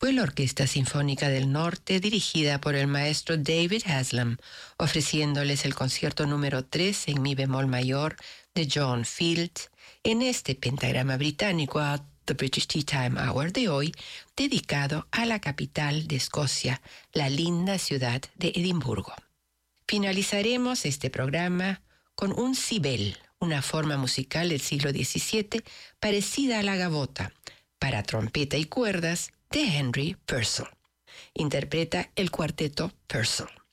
fue la Orquesta Sinfónica del Norte dirigida por el maestro David Haslam, ofreciéndoles el concierto número 3 en mi bemol mayor de John Field en este pentagrama británico a The British Tea Time Hour de hoy, dedicado a la capital de Escocia, la linda ciudad de Edimburgo. Finalizaremos este programa con un cibel, una forma musical del siglo XVII parecida a la gavota, para trompeta y cuerdas de Henry Purcell. Interpreta el cuarteto Purcell.